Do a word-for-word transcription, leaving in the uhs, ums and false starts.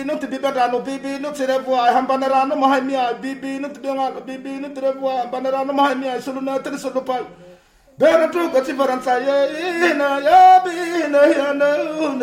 no te bibadano bibi no te revoa hambanarano mahamia bibi no te denga bibi no te revoa hambanarano mahamia solo na te solo pai bera tu gati varansa ye na ya bi na ya na